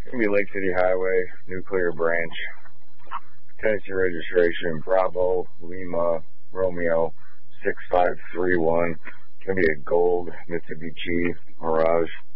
Gonna be Lake City Highway, Nuclear Branch, Tennessee registration, Bravo, Lima, Romeo, 6531. Gonna be a gold Mitsubishi Mirage.